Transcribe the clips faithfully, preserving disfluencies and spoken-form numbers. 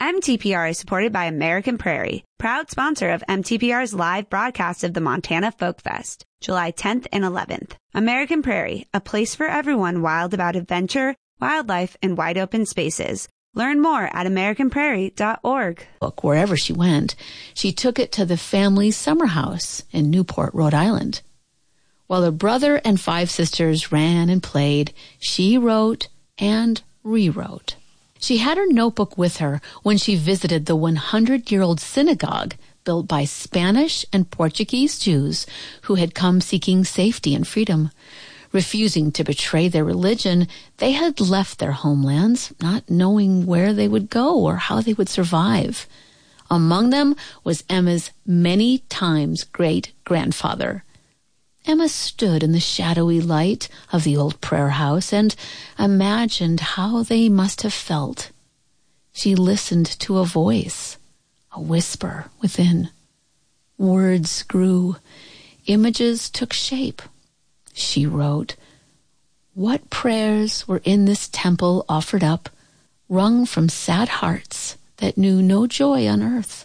M T P R is supported by American Prairie, proud sponsor of M T P R's live broadcast of the Montana Folk Fest, July tenth and eleventh. American Prairie, a place for everyone wild about adventure, wildlife, and wide open spaces. Learn more at american prairie dot org. Book wherever she went, she took it to the family summer house in Newport, Rhode Island. While her brother and five sisters ran and played, she wrote and rewrote. She had her notebook with her when she visited the hundred-year-old synagogue built by Spanish and Portuguese Jews who had come seeking safety and freedom. Refusing to betray their religion, they had left their homelands, not knowing where they would go or how they would survive. Among them was Emma's many times great-grandfather. Emma stood in the shadowy light of the old prayer house and imagined how they must have felt. She listened to a voice, a whisper within. Words grew. Images took shape. She wrote, "What prayers were in this temple offered up, wrung from sad hearts that knew no joy on earth.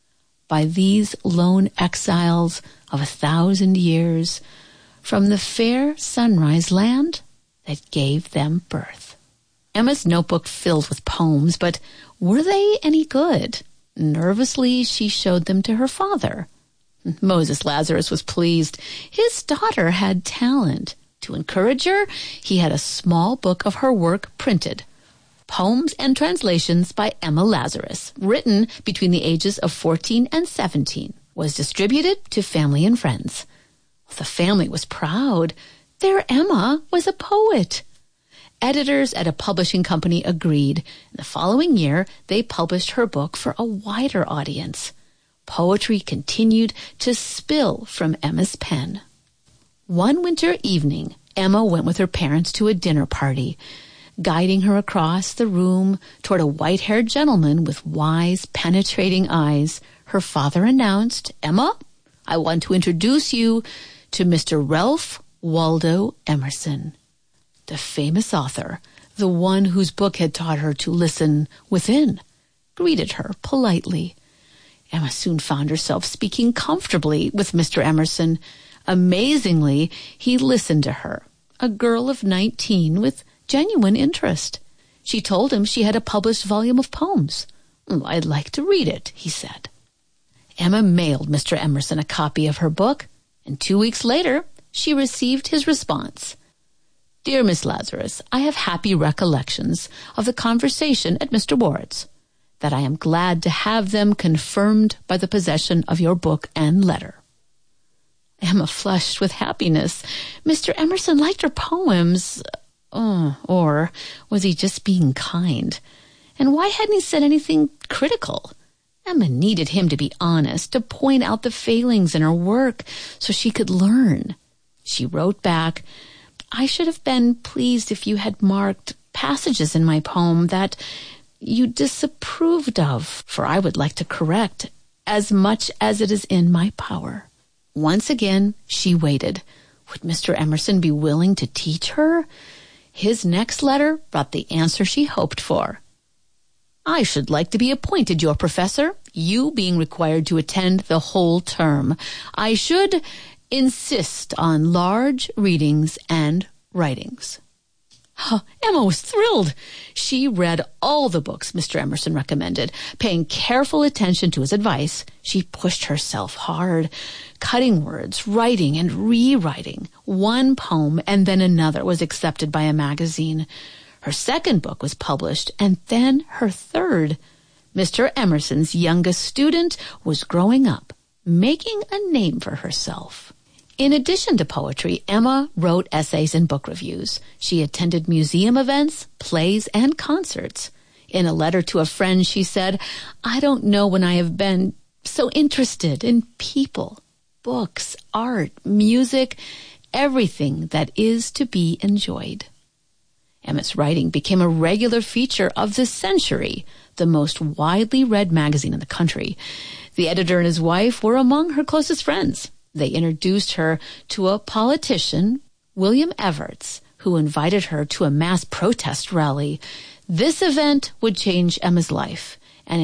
By these lone exiles of a thousand years, from the fair sunrise land that gave them birth." Emma's notebook filled with poems, but were they any good? Nervously, she showed them to her father. Moses Lazarus was pleased. His daughter had talent. To encourage her, he had a small book of her work printed. Poems and Translations by Emma Lazarus, written between the ages of fourteen and seventeen, was distributed to family and friends. The family was proud. Their Emma was a poet. Editors at a publishing company agreed. The following year, they published her book for a wider audience. Poetry continued to spill from Emma's pen. One winter evening, Emma went with her parents to a dinner party. Guiding her across the room toward a white-haired gentleman with wise, penetrating eyes, her father announced, "Emma, I want to introduce you to Mister Ralph Waldo Emerson." The famous author, the one whose book had taught her to listen within, greeted her politely. Emma soon found herself speaking comfortably with Mister Emerson. Amazingly, he listened to her, a girl of nineteen, with genuine interest. She told him she had a published volume of poems. "I'd like to read it," he said. Emma mailed Mister Emerson a copy of her book, and two weeks later, she received his response. "Dear Miss Lazarus, I have happy recollections of the conversation at Mister Ward's, that I am glad to have them confirmed by the possession of your book and letter." Emma flushed with happiness. Mister Emerson liked her poems. Oh, or was he just being kind? And why hadn't he said anything critical? Emma needed him to be honest, to point out the failings in her work so she could learn. She wrote back, "I should have been pleased if you had marked passages in my poem that you disapproved of, for I would like to correct as much as it is in my power." Once again, she waited. Would Mister Emerson be willing to teach her? His next letter brought the answer she hoped for. "I should like to be appointed your professor, you being required to attend the whole term. I should insist on large readings and writings." Oh, Emma was thrilled. She read all the books Mister Emerson recommended. Paying careful attention to his advice, she pushed herself hard, cutting words, writing and rewriting. One poem and then another was accepted by a magazine. Her second book was published, and then her third. Mister Emerson's youngest student was growing up, making a name for herself. In addition to poetry, Emma wrote essays and book reviews. She attended museum events, plays, and concerts. In a letter to a friend, she said, "I don't know when I have been so interested in people, books, art, music, everything that is to be enjoyed." Emma's writing became a regular feature of The Century, the most widely read magazine in the country. The editor and his wife were among her closest friends. They introduced her to a politician, William Evarts, who invited her to a mass protest rally. This event would change Emma's life.